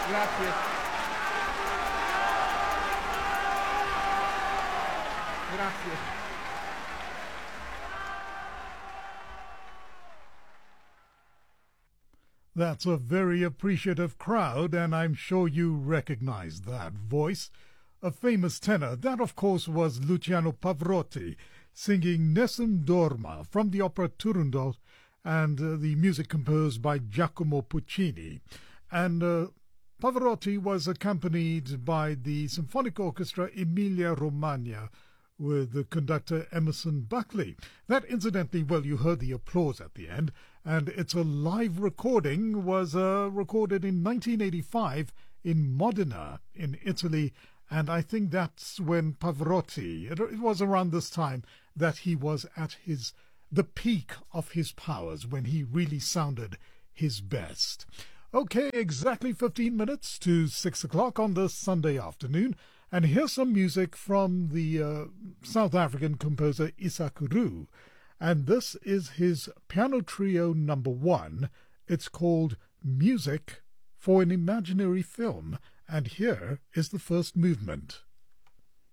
Gracias. Gracias. That's a very appreciative crowd, and I'm sure you recognize that voice. A famous tenor. That, of course, was Luciano Pavarotti, singing Nessun Dorma from the opera Turandot, and the music composed by Giacomo Puccini. And Pavarotti was accompanied by the symphonic orchestra Emilia Romagna, with the conductor Emerson Buckley. That, incidentally, well, you heard the applause at the end, and it's a live recording, was recorded in 1985 in Modena, in Italy, and I think that's when Pavarotti, it was around this time that he was at the peak of his powers, when he really sounded his best. Okay, exactly 15 minutes to 6 o'clock on this Sunday afternoon. And here's some music from the South African composer Isakuru. And this is his piano trio number 1. It's called Music for an Imaginary Film. And here is the first movement.